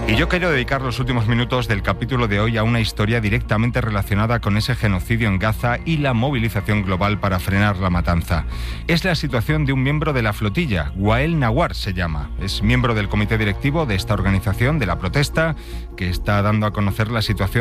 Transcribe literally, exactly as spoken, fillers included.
Y yo quiero dedicar los últimos minutos del capítulo de hoy a una historia directamente relacionada con ese genocidio en Gaza y la movilización global para frenar la matanza. Es la situación de un miembro de la flotilla, Wael Nawar se llama. Es miembro del comité directivo de esta organización, de la protesta, que está dando a conocer la situación